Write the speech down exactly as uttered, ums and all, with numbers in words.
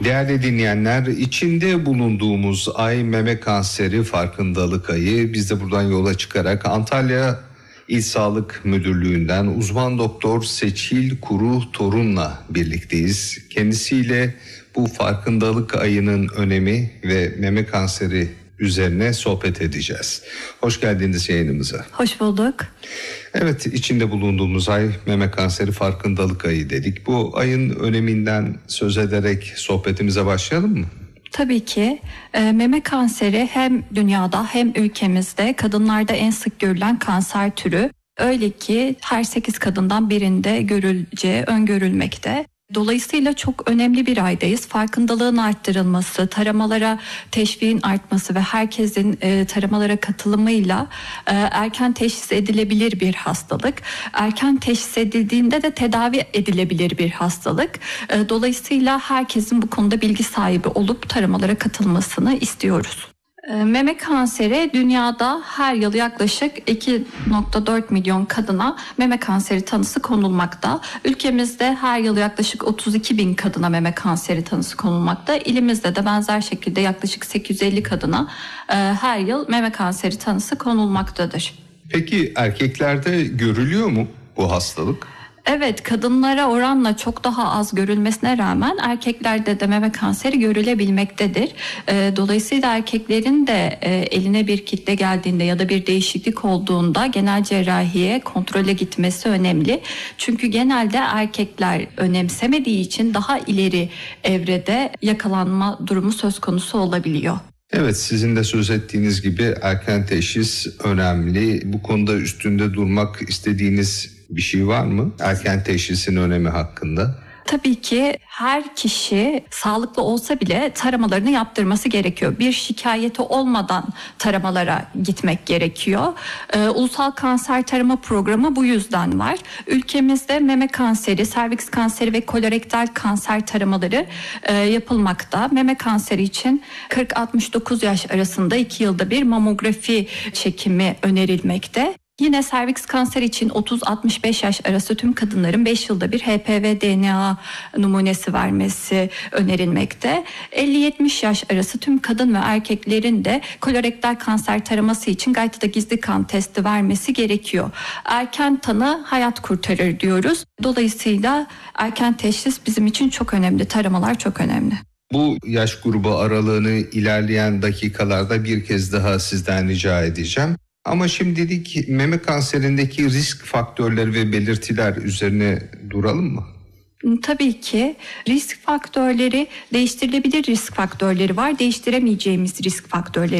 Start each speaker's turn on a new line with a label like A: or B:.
A: Değerli dinleyenler, içinde bulunduğumuz ay meme kanseri farkındalık ayı. Biz de buradan yola çıkarak Antalya İl Sağlık Müdürlüğü'nden uzman doktor Seçil Kuru Torun'la birlikteyiz. Kendisiyle bu farkındalık ayının önemi ve meme kanseri üzerine sohbet edeceğiz. Hoş geldiniz yayınımıza.
B: Hoş bulduk.
A: Evet, içinde bulunduğumuz ay meme kanseri farkındalık ayı dedik. Bu ayın öneminden söz ederek sohbetimize başlayalım mı?
B: Tabii ki e, meme kanseri hem dünyada hem ülkemizde kadınlarda en sık görülen kanser türü. Öyle ki her sekiz kadından birinde görüleceği öngörülmekte. Dolayısıyla çok önemli bir aydayız. Farkındalığın arttırılması, taramalara teşviğin artması ve herkesin e, taramalara katılımıyla e, erken teşhis edilebilir bir hastalık. Erken teşhis edildiğinde de tedavi edilebilir bir hastalık. E, dolayısıyla herkesin bu konuda bilgi sahibi olup taramalara katılmasını istiyoruz. Meme kanseri dünyada her yıl yaklaşık iki virgül dört milyon kadına meme kanseri tanısı konulmakta. Ülkemizde her yıl yaklaşık otuz iki bin kadına meme kanseri tanısı konulmakta. İlimizde de benzer şekilde yaklaşık sekiz yüz elli kadına her yıl meme kanseri tanısı konulmaktadır.
A: Peki erkeklerde görülüyor mu bu hastalık?
B: Evet, kadınlara oranla çok daha az görülmesine rağmen erkeklerde de meme kanseri görülebilmektedir. Dolayısıyla erkeklerin de eline bir kitle geldiğinde ya da bir değişiklik olduğunda genel cerrahiye kontrole gitmesi önemli. Çünkü genelde erkekler önemsemediği için daha ileri evrede yakalanma durumu söz konusu olabiliyor.
A: Evet, sizin de söz ettiğiniz gibi erken teşhis önemli. Bu konuda üstünde durmak istediğiniz bir şey var mı? Erken teşhisin önemi hakkında.
B: Tabii ki her kişi sağlıklı olsa bile taramalarını yaptırması gerekiyor. Bir şikayeti olmadan taramalara gitmek gerekiyor. Ee, Ulusal Kanser Tarama Programı bu yüzden var. Ülkemizde meme kanseri, serviks kanseri ve kolorektal kanser taramaları e, yapılmakta. Meme kanseri için kırk altmış dokuz yaş arasında iki yılda bir mamografi çekimi önerilmekte. Yine serviks kanseri için otuz altmış beş yaş arası tüm kadınların beş yılda bir H P V D N A numunesi vermesi önerilmekte. elli yetmiş yaş arası tüm kadın ve erkeklerin de kolorektal kanser taraması için gaytada gizli kan testi vermesi gerekiyor. Erken tanı hayat kurtarır diyoruz. Dolayısıyla erken teşhis bizim için çok önemli. Taramalar çok önemli.
A: Bu yaş grubu aralığını ilerleyen dakikalarda bir kez daha sizden rica edeceğim. Ama şimdilik meme kanserindeki risk faktörleri ve belirtiler üzerine duralım mı?
B: Tabii ki risk faktörleri, değiştirilebilir risk faktörleri var, değiştiremeyeceğimiz risk faktörleri